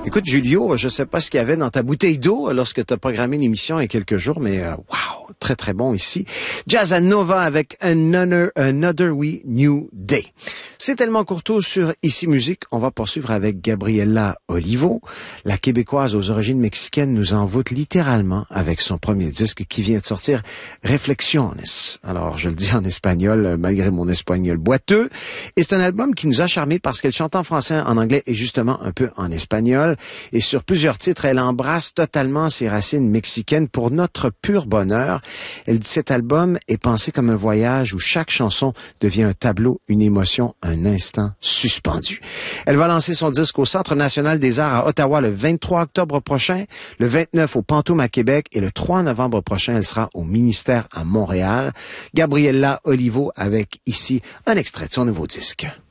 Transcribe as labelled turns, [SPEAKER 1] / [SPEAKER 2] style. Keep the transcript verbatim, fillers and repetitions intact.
[SPEAKER 1] Écoute, Julio, je sais pas ce qu'il y avait dans ta bouteille d'eau lorsque tu as programmé l'émission il y a quelques jours, mais euh, wow, très très bon ici. Jazz à Nova avec Another, Another We New Day. C'est tellement courto sur Ici Musique. On va poursuivre avec Gabriela Olivo. La Québécoise aux origines mexicaines nous envoûte littéralement avec son premier disque qui vient de sortir, Reflexiones. Alors, je le dis en espagnol, malgré mon espagnol boiteux. Et c'est un album qui nous a charmés parce qu'elle chante en français, en anglais et justement un peu en espagnol. Et sur plusieurs titres, elle embrasse totalement ses racines mexicaines pour notre pur bonheur. Elle dit cet album est pensé comme un voyage où chaque chanson devient un tableau, une émotion, un instant suspendu. Elle va lancer son disque au Centre national des arts à Ottawa le vingt-trois octobre prochain, le vingt-neuf au Pantoum à Québec et le trois novembre prochain, elle sera au ministère à Montréal. Gabriela Olivo avec ici un extrait de son nouveau disque.